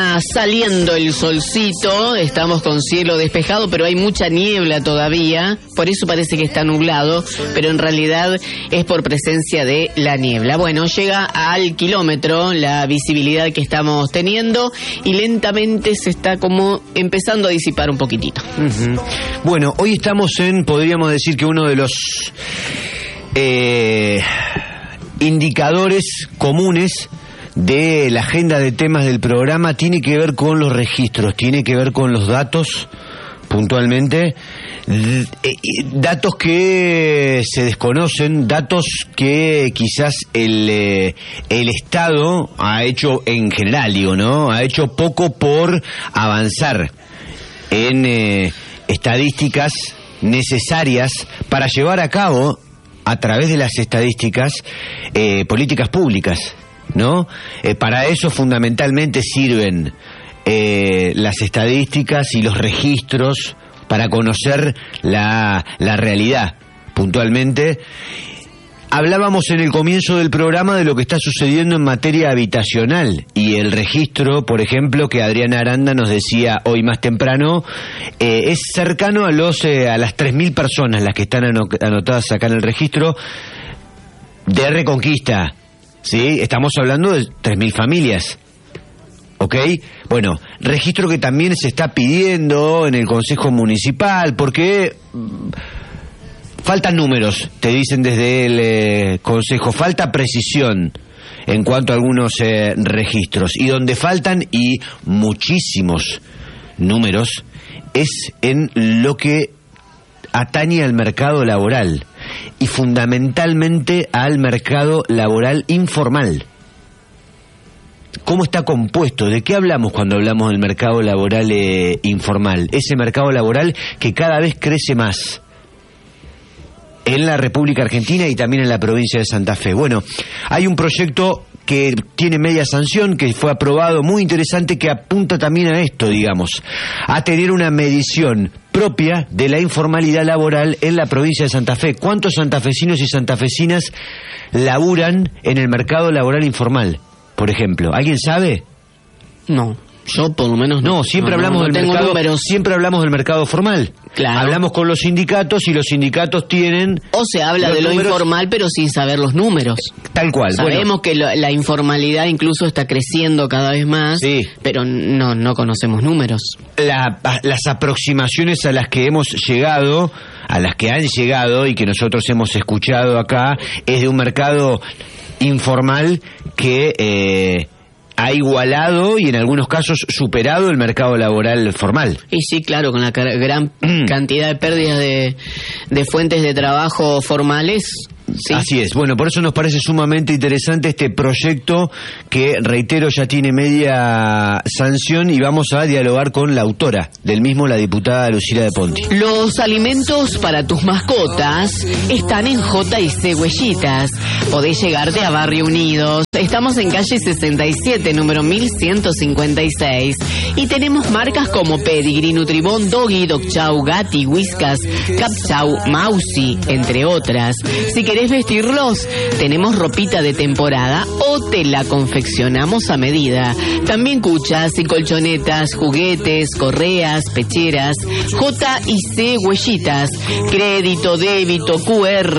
Saliendo el solcito, estamos con cielo despejado, pero hay mucha niebla todavía, por eso parece que está nublado, pero en realidad es por presencia de la niebla. Bueno, llega al kilómetro la visibilidad que estamos teniendo y lentamente se está como empezando a disipar un poquitito. Bueno, hoy estamos podríamos decir que uno de los indicadores comunes de la agenda de temas del programa tiene que ver con los registros, tiene que ver con los datos, puntualmente, datos que se desconocen, datos que quizás el Estado ha hecho en general, ha hecho poco por avanzar en estadísticas necesarias para llevar a cabo, a través de las estadísticas, políticas públicas. Para eso fundamentalmente sirven las estadísticas y los registros para conocer la realidad. Puntualmente, hablábamos en el comienzo del programa de lo que está sucediendo en materia habitacional y el registro, por ejemplo, que Adriana Aranda nos decía hoy más temprano, es cercano a las 3.000 personas las que están anotadas acá en el registro de Reconquista. Sí, estamos hablando de 3.000 familias, ¿ok? Bueno, registro que también se está pidiendo en el Consejo Municipal, porque faltan números, te dicen desde el Consejo, falta precisión en cuanto a algunos registros, y donde faltan, y muchísimos números, es en lo que atañe al mercado laboral, y fundamentalmente al mercado laboral informal. ¿Cómo está compuesto? ¿De qué hablamos cuando hablamos del mercado laboral informal? Ese mercado laboral que cada vez crece más en la República Argentina y también en la provincia de Santa Fe. Bueno, hay un proyecto que tiene media sanción, que fue aprobado, muy interesante, que apunta también a esto, a tener una medición propia de la informalidad laboral en la provincia de Santa Fe. ¿Cuántos santafesinos y santafesinas laburan en el mercado laboral informal, por ejemplo? ¿Alguien sabe? No, yo por lo menos no. Siempre hablamos del mercado, números. Siempre hablamos del mercado formal. Claro. Hablamos con los sindicatos y los sindicatos tienen... O se habla de lo informal, pero sin saber los números. Tal cual. Sabemos que la informalidad incluso está creciendo cada vez más, sí, pero no conocemos números. Las aproximaciones a las que hemos llegado, a las que han llegado y que nosotros hemos escuchado acá, es de un mercado informal que... ha igualado y en algunos casos superado el mercado laboral formal. Y sí, claro, con la gran cantidad de pérdidas de fuentes de trabajo formales. Sí. Así es. Bueno, por eso nos parece sumamente interesante este proyecto que, reitero, ya tiene media sanción, y vamos a dialogar con la autora del mismo, la diputada Lucila de Ponti. Los alimentos para tus mascotas están en J&C Huellitas. Podés llegarte a Barrio Unidos. Estamos en calle 67, número 1156. Y tenemos marcas como Pedigree, Nutribón, Doggy, Dog Chow, Gatti, Whiskas, Cap Chow, Mausi, entre otras. Si querés vestirlos, tenemos ropita de temporada o te la confeccionamos a medida. También cuchas y colchonetas, juguetes, correas, pecheras. J&C Huellitas. Crédito, débito, QR.